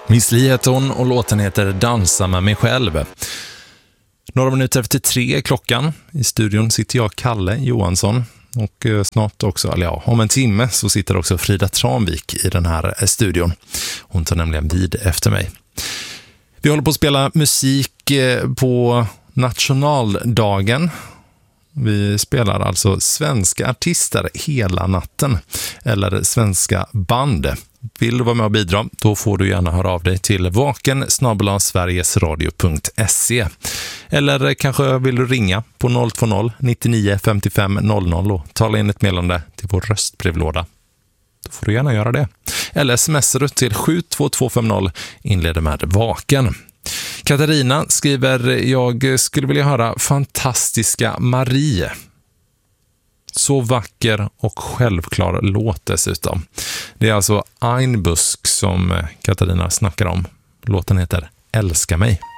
Miss Li heter hon och låten heter Dansa med mig själv. Några minuter efter 3 klockan. I studion sitter jag, Kalle Johansson. Och snart också, eller ja, om en timme så sitter också Frida Tranvik i den här studion. Hon tar nämligen vid efter mig. Vi håller på att spela musik på nationaldagen. Vi spelar alltså svenska artister hela natten. Eller svenska band. Vill du vara med och bidra, då får du gärna höra av dig till vaken@sverigesradio.se. Eller kanske vill du ringa på 020 99 55 00 och tala in ett meddelande till vår röstbrevlåda. Då får du gärna göra det. Eller smsar du till 72250, inleder med vaken. Katarina skriver, jag skulle vilja höra Fantastiska Marie. Så vacker och självklar låt dessutom. Det är alltså Ein Busk som Katarina snackar om. Låten heter Älska mig.